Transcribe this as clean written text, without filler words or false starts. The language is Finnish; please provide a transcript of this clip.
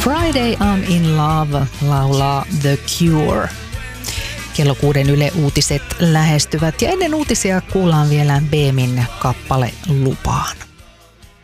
Friday I'm in love laulaa The Cure. Kello 6 Yle Uutiset lähestyvät ja ennen uutisia kuullaan vielä Beemin kappale Lupaan.